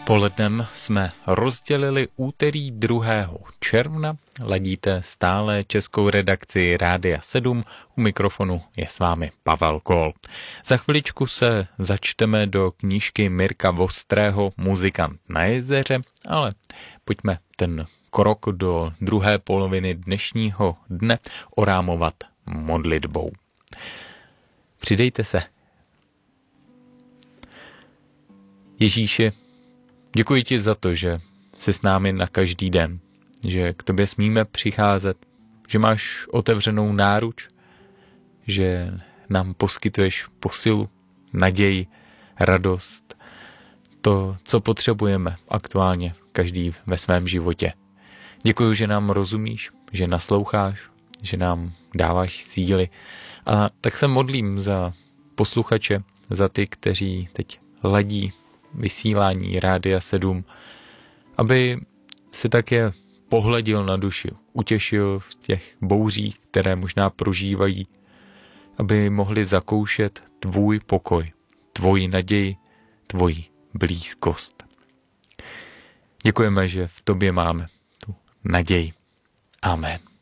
Polednem jsme rozdělili úterý 2. června. Ladíte stále českou redakci Rádia 7. U mikrofonu je s vámi Pavel Kol. Za chviličku se začteme do knížky Mirka Vostrého Muzikant na jezeře, ale pojďme ten krok do druhé poloviny dnešního dne orámovat modlitbou. Přidejte se. Ježíši, děkuji ti za to, že jsi s námi na každý den, že k tobě smíme přicházet, že máš otevřenou náruč, že nám poskytuješ posilu, naději, radost, to, co potřebujeme aktuálně každý ve svém životě. Děkuji, že nám rozumíš, že nasloucháš, že nám dáváš síly. A tak se modlím za posluchače, za ty, kteří teď ladí vysílání Rádia 7, aby si také pohleděl na duši, utěšil v těch bouřích, které možná prožívají, aby mohli zakoušet tvůj pokoj, tvoji naději, tvoji blízkost. Děkujeme, že v tobě máme tu naději. Amen.